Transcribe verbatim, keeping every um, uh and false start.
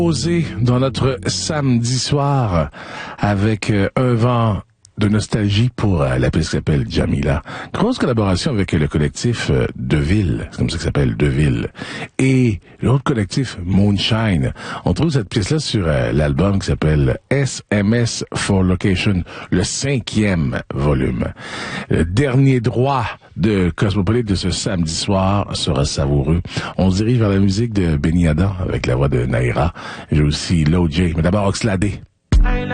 Posé dans notre samedi soir avec euh, un vent de nostalgie pour euh, la piste qui s'appelle Jamila. Grosse collaboration avec euh, le collectif euh, Deville, c'est comme ça que ça s'appelle, Deville. Et l'autre collectif, Moonshine. On trouve cette pièce-là sur euh, l'album qui s'appelle S M S for Location, le cinquième volume. Le dernier droit de Cosmopolite de ce samedi soir sera savoureux. On se dirige vers la musique de Benny Adam avec la voix de Naira. J'ai aussi Low J, mais d'abord Oxlade.